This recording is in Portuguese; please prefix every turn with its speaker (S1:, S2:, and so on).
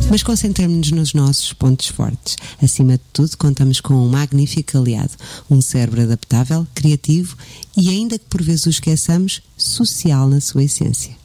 S1: Mas concentremos-nos nos nossos pontos fortes. Acima de tudo, contamos com um magnífico aliado, um cérebro adaptável, criativo e, ainda que por vezes o esqueçamos, social na sua essência.